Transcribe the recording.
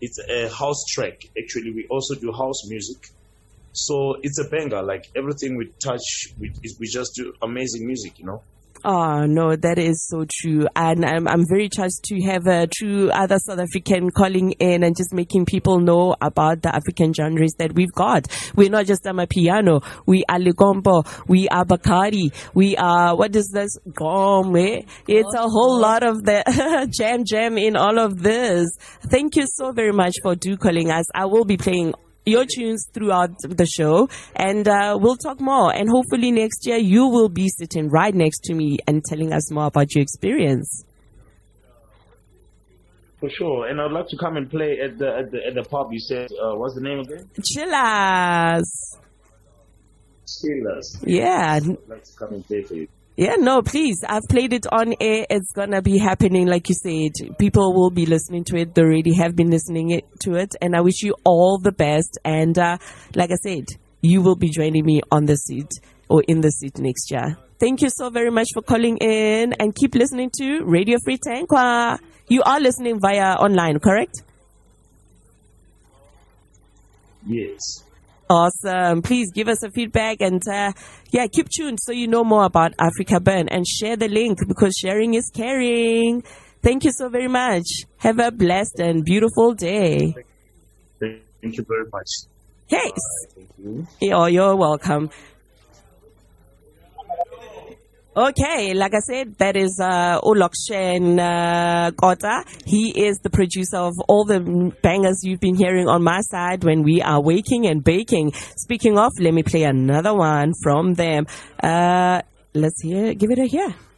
It's a house track. Actually, we also do house music. So it's a banger. Like everything we touch, we just do amazing music, you know. Oh, no, that is so true. And I'm very touched to have a true other South African calling in and just making people know about the African genres that we've got. We're not just Amapiano. We are Ligombo. We are Bakari. We are, what is this? Gome. It's a whole lot of the jam in all of this. Thank you so very much for calling us. I will be playing your tunes throughout the show, and we'll talk more, and hopefully next year you will be sitting right next to me and telling us more about your experience. For sure. And I'd like to come and play at the pub. You said what's the name again? Chillers. Yeah. I'd like to come and play for you. Yeah, no, please. I've played it on air. It's gonna be happening, like you said. People will be listening to it. They already have been listening to it. And I wish you all the best. And like I said, you will be joining me on the seat or in the seat next year. Thank you so very much for calling in, and keep listening to Radio Free Tankwa. You are listening via online, correct? Yes. Awesome. Please give us a feedback, and keep tuned so you know more about Africa Burn, and share the link, because sharing is caring. Thank you so very much. Have a blessed and beautiful day. Thank you very much. Yes. Thank you. You're welcome. Okay, like I said, that is Olokshen Kota. He is the producer of all the bangers you've been hearing on my side when we are waking and baking. Speaking of, let me play another one from them. Let's give it a hear.